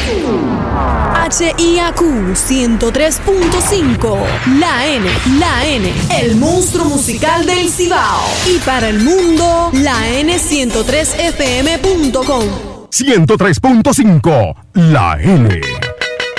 HIAQ 103.5, la N, el monstruo musical del Cibao. Y para el mundo, la N103fm.com. 103.5, la N.